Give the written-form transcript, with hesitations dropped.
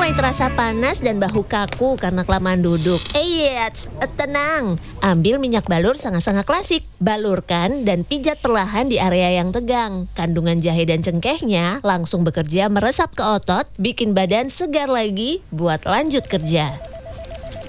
mulai terasa panas dan bahu kaku karena kelamaan duduk. Tenang. Ambil minyak balur sangat-sangat klasik. Balurkan dan pijat perlahan di area yang tegang. Kandungan jahe dan cengkehnya langsung bekerja meresap ke otot, bikin badan segar lagi buat lanjut kerja.